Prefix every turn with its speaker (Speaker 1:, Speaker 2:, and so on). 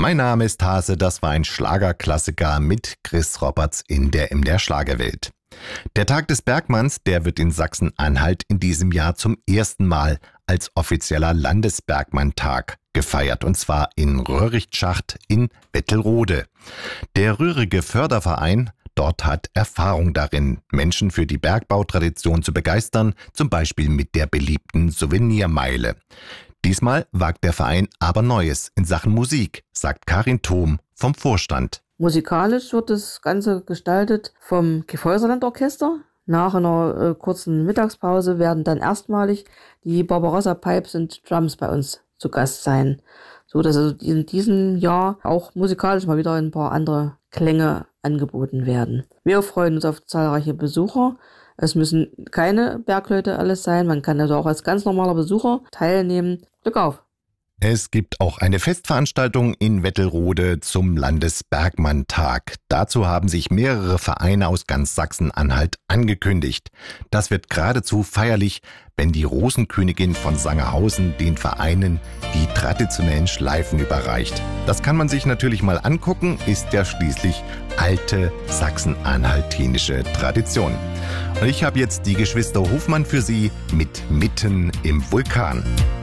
Speaker 1: Mein Name ist Hase, das war ein Schlagerklassiker mit Chris Roberts in der MDR Schlagerwelt. Der Tag des Bergmanns, der wird in Sachsen-Anhalt in diesem Jahr zum ersten Mal als offizieller Landesbergmanntag gefeiert, und zwar in Röhricht-Schacht in Wettelrode. Der Rührige Förderverein dort hat Erfahrung darin, Menschen für die Bergbautradition zu begeistern, zum Beispiel mit der beliebten Souvenirmeile. Diesmal wagt der Verein aber Neues in Sachen Musik, sagt Karin Thom vom Vorstand.
Speaker 2: Musikalisch wird das Ganze gestaltet vom Gesäuserlandorchester. Nach einer kurzen Mittagspause werden dann erstmalig die Barbarossa Pipes and Drums bei uns zu Gast sein, so dass also in diesem Jahr auch musikalisch mal wieder ein paar andere Klänge angeboten werden. Wir freuen uns auf zahlreiche Besucher. Es müssen keine Bergleute alles sein, man kann also auch als ganz normaler Besucher teilnehmen. Glück auf!
Speaker 1: Es gibt auch eine Festveranstaltung in Wettelrode zum Landesbergmanntag. Dazu haben sich mehrere Vereine aus ganz Sachsen-Anhalt angekündigt. Das wird geradezu feierlich, wenn die Rosenkönigin von Sangerhausen den Vereinen die traditionellen Schleifen überreicht. Das kann man sich natürlich mal angucken, ist ja schließlich alte sachsen-anhaltinische Tradition. Und ich habe jetzt die Geschwister Hofmann für Sie mit Mitten im Vulkan.